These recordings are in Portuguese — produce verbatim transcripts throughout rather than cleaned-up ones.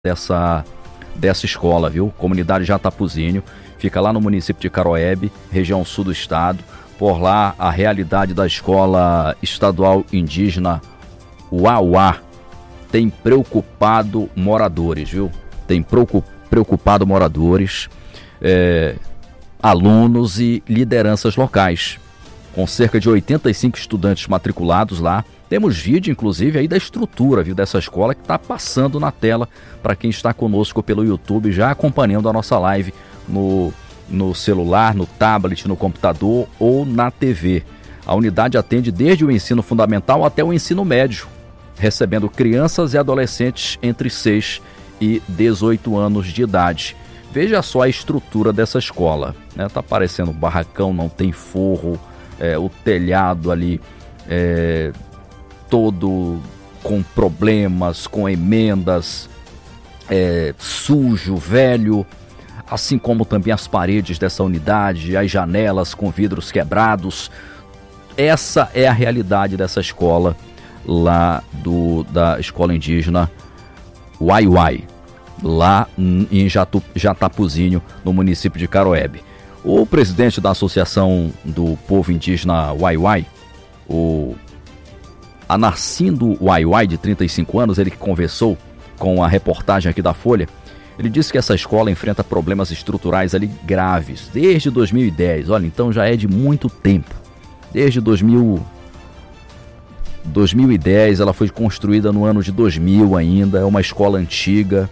dessa, dessa escola, viu? Comunidade Jatapuzinho, fica lá no município de Caroebe, região sul do estado. Por lá, a realidade da escola estadual indígena Uauá tem preocupado moradores, viu? Tem preocupado moradores, é, alunos e lideranças locais. Com cerca de oitenta e cinco estudantes matriculados lá. Temos vídeo, inclusive, aí da estrutura, viu, dessa escola que está passando na tela para quem está conosco pelo YouTube, já acompanhando a nossa live no, no celular, no tablet, no computador ou na T V. A unidade atende desde o ensino fundamental até o ensino médio, recebendo crianças e adolescentes entre seis e dezoito anos de idade. Veja só a estrutura dessa escola, né? Tá parecendo um barracão, não tem forro, é, o telhado ali é, todo com problemas, com emendas, é, sujo, velho, assim como também as paredes dessa unidade, as janelas com vidros quebrados. Essa é a realidade dessa escola lá do, da escola indígena Uai-Uai, lá em Jatu, Jatapuzinho, no município de Caroebe. O presidente da Associação do Povo Indígena Uai-Uai, o Anarcindo Uai-Uai, de trinta e cinco anos, ele que conversou com a reportagem aqui da Folha, ele disse que essa escola enfrenta problemas estruturais ali graves desde dois mil e dez. Olha, então já é de muito tempo. Desde dois mil, dois mil e dez, ela foi construída no ano de dois mil ainda, é uma escola antiga.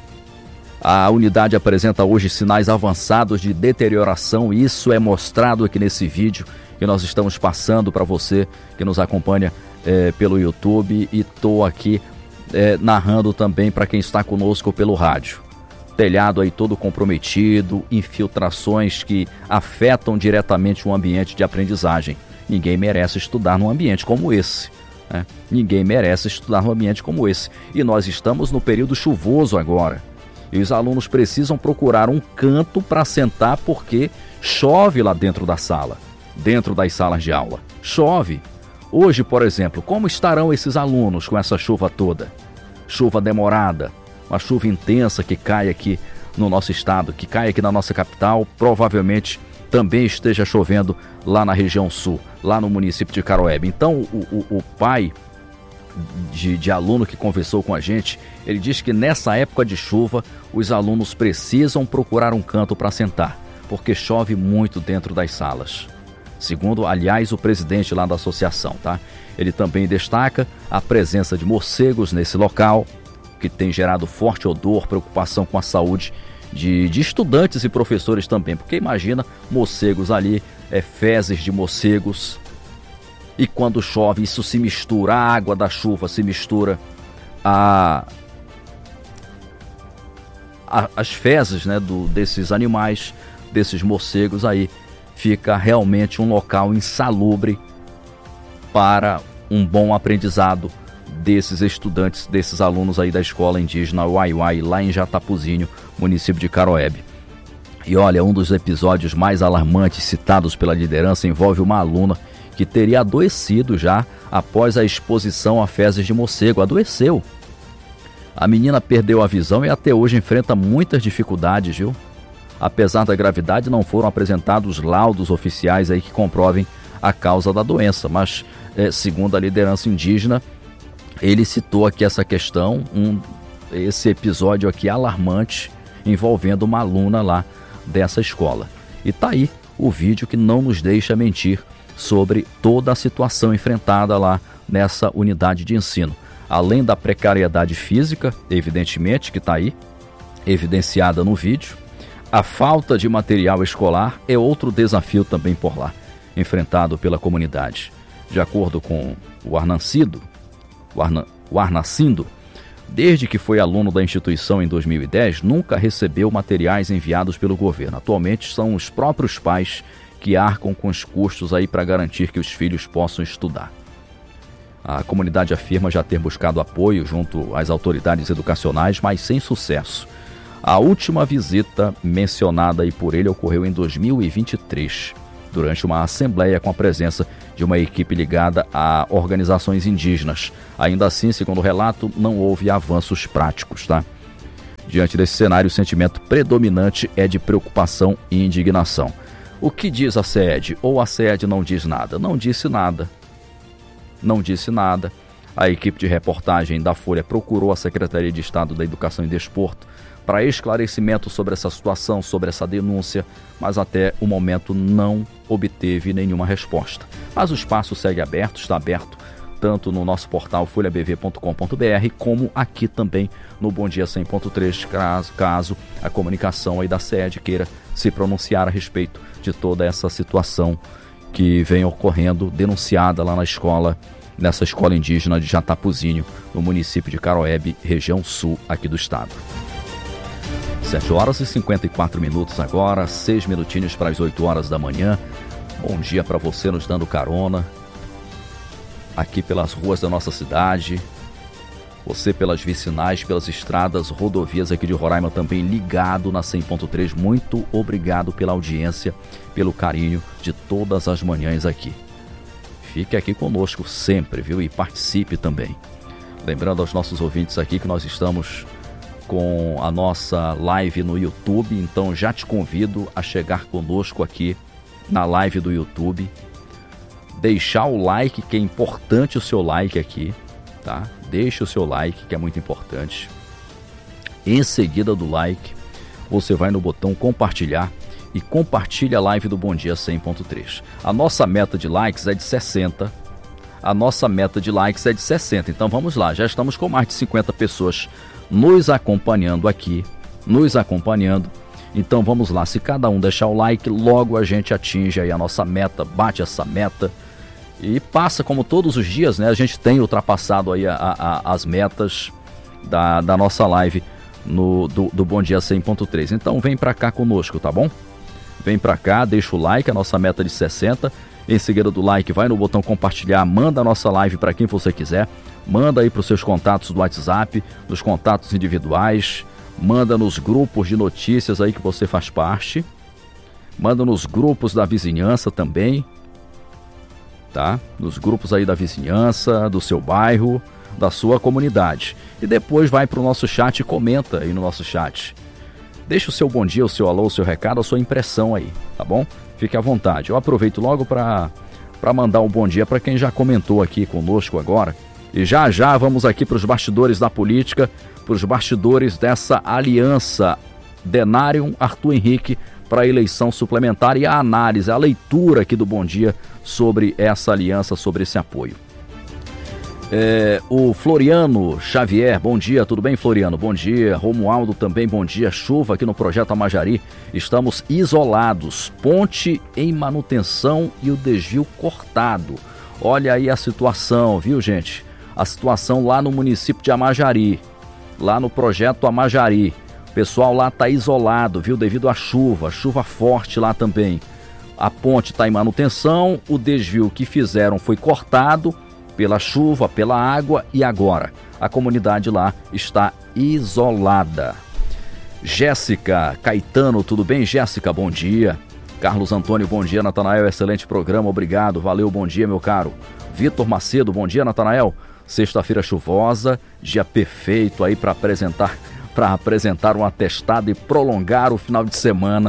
A unidade apresenta hoje sinais avançados de deterioração, e isso é mostrado aqui nesse vídeo que nós estamos passando para você que nos acompanha é, pelo YouTube, e estou aqui é, narrando também para quem está conosco pelo rádio. Telhado aí todo comprometido, infiltrações que afetam diretamente o ambiente de aprendizagem. Ninguém merece estudar num ambiente como esse, né? Ninguém merece estudar num ambiente como esse. E nós estamos no período chuvoso agora. E os alunos precisam procurar um canto para sentar porque chove lá dentro da sala, dentro das salas de aula. Chove. Hoje, por exemplo, como estarão esses alunos com essa chuva toda? Chuva demorada, uma chuva intensa que cai aqui no nosso estado, que cai aqui na nossa capital, provavelmente também esteja chovendo lá na região sul, lá no município de Caroebe. Então, o, o, o pai de, de aluno que conversou com a gente, ele diz que nessa época de chuva, os alunos precisam procurar um canto para sentar, porque chove muito dentro das salas. Segundo, aliás, o presidente lá da associação, tá? Ele também destaca a presença de morcegos nesse local, que tem gerado forte odor, preocupação com a saúde de, de estudantes e professores também, porque imagina morcegos ali, é, fezes de morcegos, e quando chove isso se mistura, a água da chuva se mistura a, a as fezes, né, do, desses animais, desses morcegos aí. Fica realmente um local insalubre para um bom aprendizado desses estudantes, desses alunos aí da escola indígena Uai-Uai, lá em Jatapuzinho, município de Caroebe. E olha, um dos episódios mais alarmantes citados pela liderança envolve uma aluna que teria adoecido já após a exposição a fezes de morcego. Adoeceu. A menina perdeu a visão e até hoje enfrenta muitas dificuldades, viu? Apesar da gravidade, não foram apresentados laudos oficiais aí que comprovem a causa da doença, mas é, segundo a liderança indígena, ele citou aqui essa questão, um, esse episódio aqui alarmante envolvendo uma aluna lá dessa escola. E tá aí o vídeo que não nos deixa mentir sobre toda a situação enfrentada lá nessa unidade de ensino. Além da precariedade física, evidentemente, que tá aí, evidenciada no vídeo, a falta de material escolar é outro desafio também por lá, enfrentado pela comunidade. De acordo com o Arnacindo, o, Arna, o Arnacindo, desde que foi aluno da instituição em dois mil e dez, nunca recebeu materiais enviados pelo governo. Atualmente são os próprios pais que arcam com os custos aí para garantir que os filhos possam estudar. A comunidade afirma já ter buscado apoio junto às autoridades educacionais, mas sem sucesso. A última visita mencionada aí por ele ocorreu em dois mil e vinte e três, durante uma assembleia com a presença de uma equipe ligada a organizações indígenas. Ainda assim, segundo o relato, não houve avanços práticos, tá? Diante desse cenário, o sentimento predominante é de preocupação e indignação. O que diz a SED? Ou a SED não diz nada? Não disse nada. Não disse nada. A equipe de reportagem da Folha procurou a Secretaria de Estado da Educação e Desporto para esclarecimento sobre essa situação, sobre essa denúncia, mas até o momento não obteve nenhuma resposta. Mas o espaço segue aberto, está aberto tanto no nosso portal folha b v ponto com ponto b r, como aqui também no Bom Dia cem ponto três, caso, caso a comunicação aí da SED queira se pronunciar a respeito de toda essa situação que vem ocorrendo, denunciada lá na escola, nessa escola indígena de Jatapuzinho, no município de Caroebe, região sul aqui do estado. sete horas e cinquenta e quatro minutos agora, seis minutinhos para as oito horas da manhã. Bom dia para você nos dando carona aqui pelas ruas da nossa cidade, você pelas vicinais, pelas estradas, rodovias aqui de Roraima também ligado na cem ponto três. Muito obrigado pela audiência, pelo carinho de todas as manhãs aqui. Fique aqui conosco sempre, viu? E participe também. Lembrando aos nossos ouvintes aqui que nós estamos com a nossa live no YouTube, então já te convido a chegar conosco aqui na live do YouTube. Deixar o like, que é importante o seu like aqui, tá? Deixe o seu like, que é muito importante. Em seguida do like, você vai no botão compartilhar e compartilha a live do Bom Dia cem ponto três. A nossa meta de likes é de sessenta. A nossa meta de likes é de sessenta. Então vamos lá, já estamos com mais de cinquenta pessoas nos acompanhando aqui, nos acompanhando. Então vamos lá, se cada um deixar o like, logo a gente atinge aí a nossa meta, bate essa meta e passa como todos os dias, né? A gente tem ultrapassado aí a, a, as metas da, da nossa live no, do, do Bom Dia cem ponto três. Então vem pra cá conosco, tá bom? Vem pra cá, deixa o like, a nossa meta de sessenta. Em seguida do like, vai no botão compartilhar, manda a nossa live para quem você quiser. Manda aí para os seus contatos do WhatsApp, nos contatos individuais. Manda nos grupos de notícias aí que você faz parte. Manda nos grupos da vizinhança também. Tá? Nos grupos aí da vizinhança, do seu bairro, da sua comunidade. E depois vai para o nosso chat e comenta aí no nosso chat. Deixa o seu bom dia, o seu alô, o seu recado, a sua impressão aí, tá bom? Fique à vontade. Eu aproveito logo para para mandar um bom dia para quem já comentou aqui conosco agora. E já já vamos aqui para os bastidores da política, para os bastidores dessa aliança Denário Arthur Henrique para a eleição suplementar e a análise, a leitura aqui do Bom Dia sobre essa aliança, sobre esse apoio. É, o Floriano Xavier, bom dia, tudo bem, Floriano? Bom dia. Romualdo também, bom dia. Chuva aqui no Projeto Amajari, estamos isolados, ponte em manutenção e o desvio cortado. Olha aí a situação, viu, gente? A situação lá no município de Amajari, lá no Projeto Amajari. O pessoal lá está isolado, viu, devido à chuva, chuva forte lá também. A ponte está em manutenção, o desvio que fizeram foi cortado pela chuva, pela água e agora a comunidade lá está isolada. Jéssica Caetano, tudo bem, Jéssica? Bom dia. Carlos Antônio, bom dia. Natanael, excelente programa, obrigado, valeu, bom dia, meu caro. Vitor Macedo, bom dia, Natanael. Sexta-feira chuvosa, dia perfeito aí para apresentar, para apresentar um atestado e prolongar o final de semana.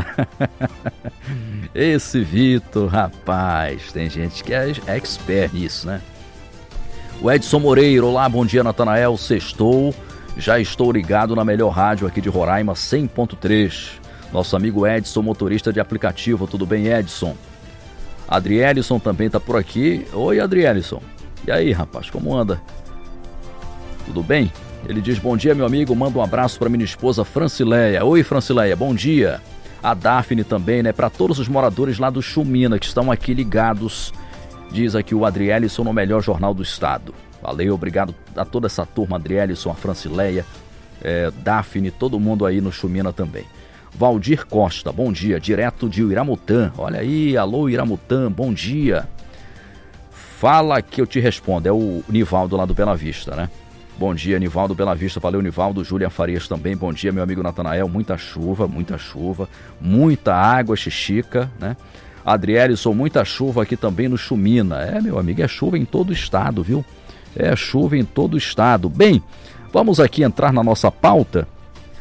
Esse Vitor, rapaz, tem gente que é expert nisso, né? O Edson Moreira, olá, bom dia, Natanael, sextou, já estou ligado na melhor rádio aqui de Roraima, cem ponto três. Nosso amigo Edson, motorista de aplicativo, tudo bem, Edson? Adrielson também tá por aqui. Oi, Adrielson. E aí, rapaz, como anda? Tudo bem? Ele diz, bom dia, meu amigo, manda um abraço para minha esposa Francileia. Oi, Francileia, bom dia. A Daphne também, né, para todos os moradores lá do Chumina que estão aqui ligados. Diz aqui o Adrielson no melhor jornal do estado. Valeu, obrigado a toda essa turma, Adrielson, a Francileia, é, Daphne, todo mundo aí no Chumina também. Valdir Costa, bom dia, direto de Iramutã. Olha aí, alô Iramutã, bom dia. Fala que eu te respondo, é o Nivaldo lá do Bela Vista, né? Bom dia, Nivaldo Bela Vista, valeu, Nivaldo. Júlia Farias também, bom dia, meu amigo Natanael. Muita chuva, muita chuva, muita água, xixica, né? Adrielson, muita chuva aqui também no Chumina. É, meu amigo, é chuva em todo o estado, viu? É chuva em todo o estado. Bem, vamos aqui entrar na nossa pauta.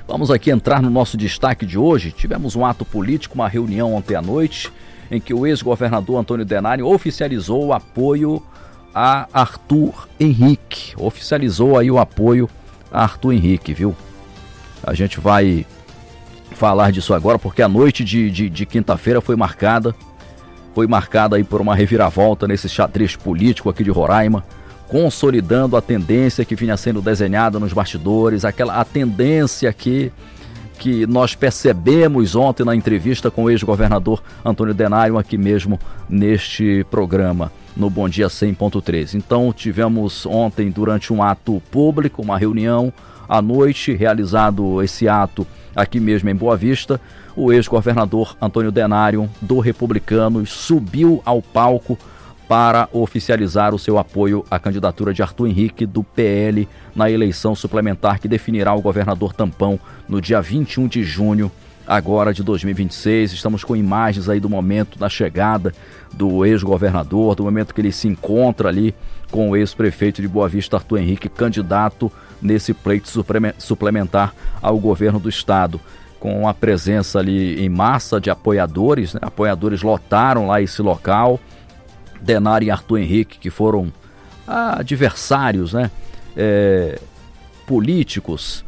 Vamos aqui entrar no nosso destaque de hoje. Tivemos um ato político, uma reunião ontem à noite, em que o ex-governador Antônio Denário oficializou o apoio a Arthur Henrique. Oficializou aí o apoio a Arthur Henrique, viu? A gente vai falar disso agora, porque a noite de, de, de quinta-feira foi marcada, foi marcada aí por uma reviravolta nesse xadrez político aqui de Roraima, consolidando a tendência que vinha sendo desenhada nos bastidores, aquela a tendência que, que nós percebemos ontem na entrevista com o ex-governador Antônio Denário, aqui mesmo neste programa, no Bom Dia cem ponto três. Então tivemos ontem, durante um ato público, uma reunião à noite, realizado esse ato aqui mesmo em Boa Vista, o ex-governador Antônio Denário, do Republicanos, subiu ao palco para oficializar o seu apoio à candidatura de Arthur Henrique, do P L, na eleição suplementar que definirá o governador tampão no dia vinte e um de junho, agora de dois mil e vinte e seis. Estamos com imagens aí do momento da chegada do ex-governador, do momento que ele se encontra ali com o ex-prefeito de Boa Vista, Arthur Henrique, candidato nesse pleito suplementar ao governo do estado, com a presença ali em massa de apoiadores, né? Apoiadores lotaram lá esse local. Denário e Arthur Henrique, que foram adversários, né, é, políticos,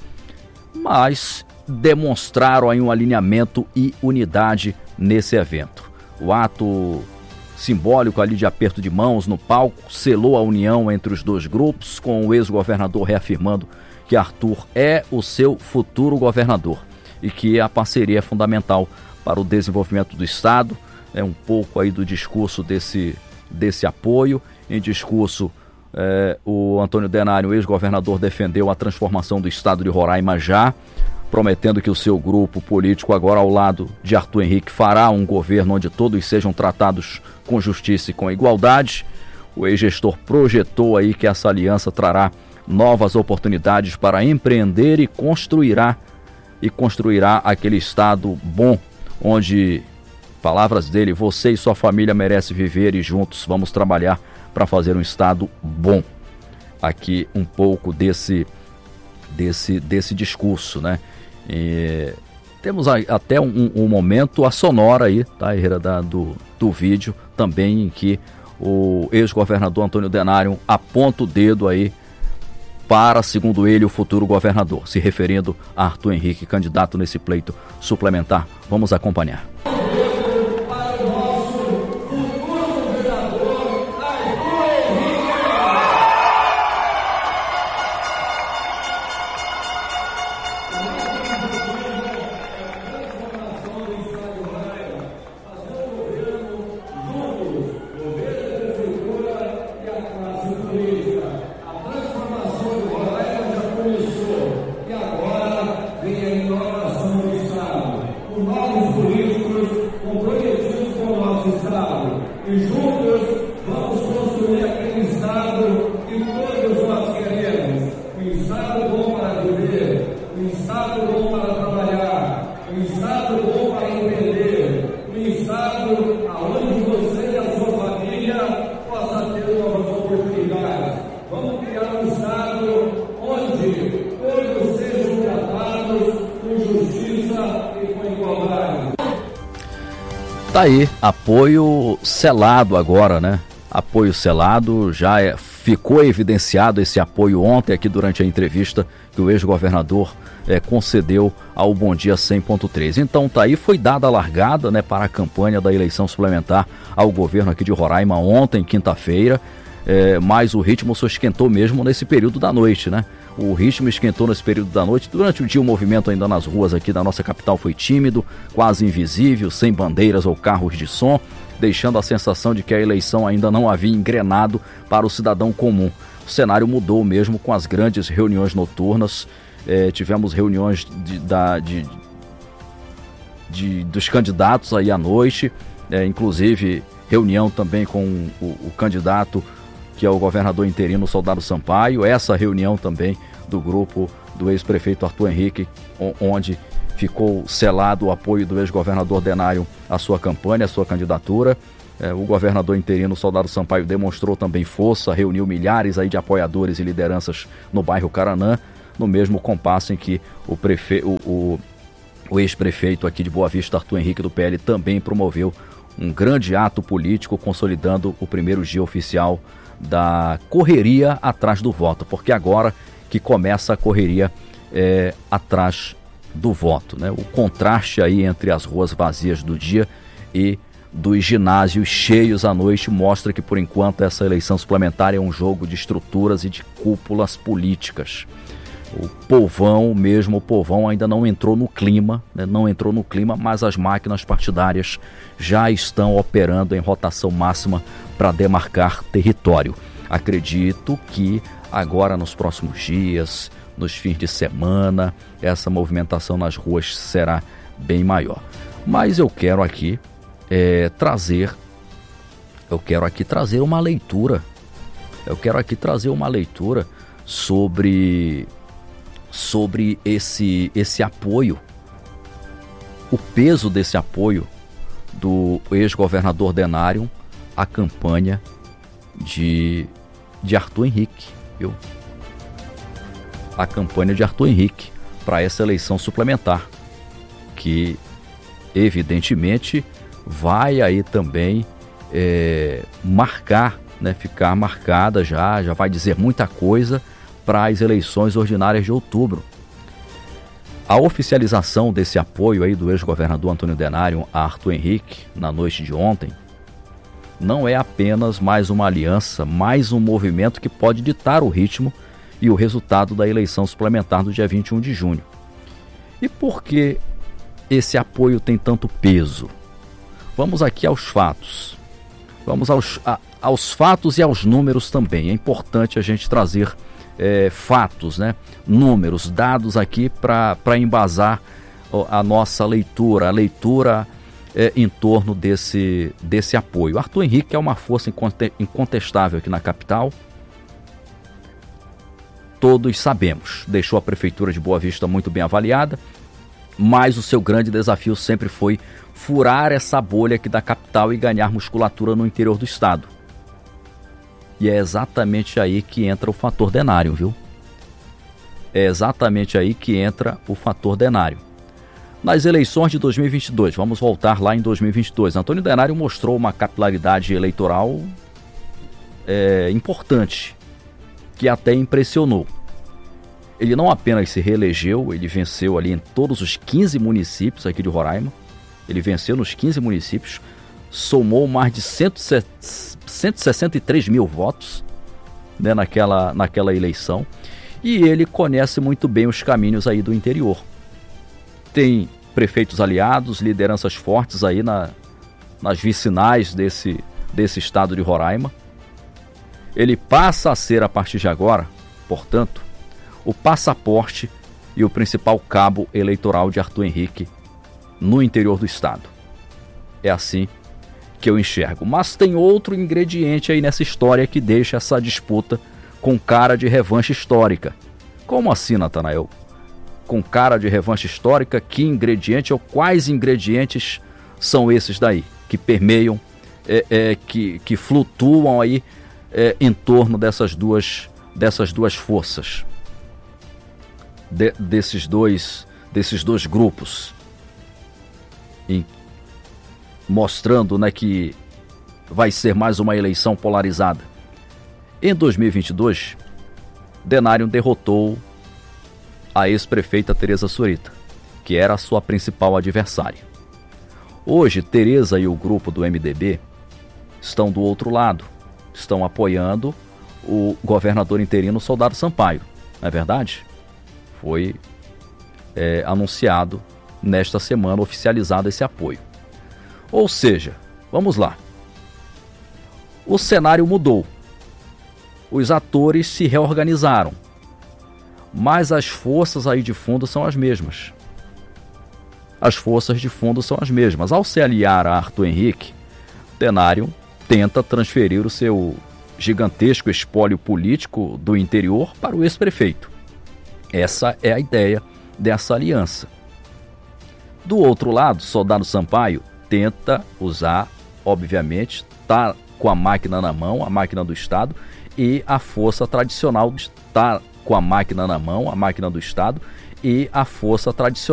mas demonstraram aí um alinhamento e unidade nesse evento. O ato simbólico ali de aperto de mãos no palco selou a união entre os dois grupos, com o ex-governador reafirmando que Arthur é o seu futuro governador e que a parceria é fundamental para o desenvolvimento do estado. É um pouco aí do discurso desse desse apoio. Em discurso, eh, o Antônio Denário, ex-governador, defendeu a transformação do estado de Roraima já, prometendo que o seu grupo político, agora ao lado de Arthur Henrique, fará um governo onde todos sejam tratados com justiça e com igualdade. O ex-gestor projetou aí que essa aliança trará novas oportunidades para empreender e construirá, e construirá aquele estado bom, onde, palavras dele, você e sua família merecem viver e juntos vamos trabalhar para fazer um estado bom. Aqui um pouco desse, desse, desse discurso, né? E temos até um, um momento, a sonora aí, tá, Herrera, da, do, do vídeo, também em que o ex-governador Antônio Denário aponta o dedo aí para, segundo ele, o futuro governador, se referindo a Arthur Henrique, candidato nesse pleito suplementar. Vamos acompanhar. E juntos vamos construir aquele estado que todos nós queremos. Um estado bom para viver, um estado bom para trabalhar, um estado bom para empreender, um estado onde você e a sua família possam ter novas oportunidades. Vamos criar um estado onde todos sejam tratados com justiça e com igualdade. Tá aí, apoio selado agora, né? Apoio selado, já é, ficou evidenciado esse apoio ontem aqui durante a entrevista que o ex-governador é, concedeu ao Bom Dia cem ponto três. Então tá aí, foi dada a largada, né, para a campanha da eleição suplementar ao governo aqui de Roraima ontem, quinta-feira, é, mas o ritmo só esquentou mesmo nesse período da noite, né? O ritmo esquentou nesse período da noite. Durante o dia o movimento ainda nas ruas aqui da nossa capital foi tímido, quase invisível, sem bandeiras ou carros de som, deixando a sensação de que a eleição ainda não havia engrenado para o cidadão comum. O cenário mudou mesmo com as grandes reuniões noturnas. É, tivemos reuniões de, da, de, de, dos candidatos aí à noite, é, inclusive reunião também com o, o candidato que é o governador interino Soldado Sampaio. Essa reunião também do grupo do ex-prefeito Arthur Henrique, onde ficou selado o apoio do ex-governador Denário à sua campanha, à sua candidatura. É, o governador interino Soldado Sampaio demonstrou também força, reuniu milhares aí de apoiadores e lideranças no bairro Caranã, no mesmo compasso em que o, prefe... o, o, o ex-prefeito aqui de Boa Vista, Arthur Henrique, do P L, também promoveu um grande ato político, consolidando o primeiro dia oficial da correria atrás do voto, porque agora que começa a correria é, atrás do voto, né? O contraste aí entre as ruas vazias do dia e dos ginásios cheios à noite mostra que, por enquanto, essa eleição suplementar é um jogo de estruturas e de cúpulas políticas. O povão mesmo, o povão ainda não entrou no clima, né? não entrou no clima, mas as máquinas partidárias já estão operando em rotação máxima para demarcar território. Acredito que agora, nos próximos dias, nos fins de semana, essa movimentação nas ruas será bem maior. Mas eu quero aqui é, trazer, eu quero aqui trazer uma leitura, eu quero aqui trazer uma leitura sobre, sobre esse, esse apoio, o peso desse apoio do ex-governador Denário à campanha de, de Arthur Henrique, viu? A campanha de Arthur Henrique para essa eleição suplementar, que evidentemente vai aí também é, marcar, né, ficar marcada já, já vai dizer muita coisa para as eleições ordinárias de outubro. A oficialização desse apoio aí do ex-governador Antônio Denário a Arthur Henrique na noite de ontem não é apenas mais uma aliança, mais um movimento que pode ditar o ritmo e o resultado da eleição suplementar do dia vinte e um de junho. E por que esse apoio tem tanto peso? Vamos aqui aos fatos. Vamos aos, a, aos fatos e aos números também. É importante a gente trazer é, fatos, né? Números, dados aqui para embasar a nossa leitura, a leitura é, em torno desse, desse apoio. Arthur Henrique é uma força incontestável aqui na capital. Todos sabemos, deixou a prefeitura de Boa Vista muito bem avaliada, mas o seu grande desafio sempre foi furar essa bolha aqui da capital e ganhar musculatura no interior do estado. E é exatamente aí que entra o fator Denário, viu? É exatamente aí que entra o fator Denário. Nas eleições de dois mil e vinte e dois, vamos voltar lá em dois mil e vinte e dois, Antônio Denário mostrou uma capilaridade eleitoral é, importante, que até impressionou. Ele não apenas se reelegeu, ele venceu ali em todos os quinze municípios aqui de Roraima. Ele venceu nos quinze municípios, somou mais de cento e sessenta e três mil votos, né, naquela, naquela eleição. E ele conhece muito bem os caminhos aí do interior. Tem prefeitos aliados, lideranças fortes aí na, nas vicinais desse, desse estado de Roraima. Ele passa a ser, a partir de agora, portanto, o passaporte e o principal cabo eleitoral de Arthur Henrique no interior do estado. É assim que eu enxergo. Mas tem outro ingrediente aí nessa história que deixa essa disputa com cara de revanche histórica. Como assim, Natanael? Com cara de revanche histórica, que ingrediente ou quais ingredientes são esses daí que permeiam, é, é, que, que flutuam aí é, em torno dessas duas, dessas duas forças, de, desses, dois, desses dois grupos, em, mostrando, né, que vai ser mais uma eleição polarizada. Em dois mil e vinte e dois, Denário derrotou a ex-prefeita Tereza Surita, que era a sua principal adversária. Hoje, Tereza e o grupo do M D B estão do outro lado, estão apoiando o governador interino Soldado Sampaio. Não é verdade? Foi é, anunciado nesta semana, oficializado esse apoio. Ou seja, vamos lá. O cenário mudou. Os atores se reorganizaram. Mas as forças aí de fundo são as mesmas. As forças de fundo são as mesmas. Ao se aliar a Arthur Henrique, Denário tenta transferir o seu gigantesco espólio político do interior para o ex-prefeito. Essa é a ideia dessa aliança. Do outro lado, Soldado Sampaio tenta usar, obviamente, tá com a máquina na mão, a máquina do Estado, e a força tradicional está com a máquina na mão, a máquina do Estado, e a força tradicional